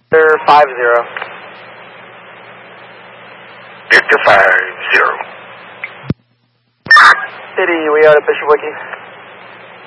Victor 50. Victor 50. City, we are at Bishop Wiki.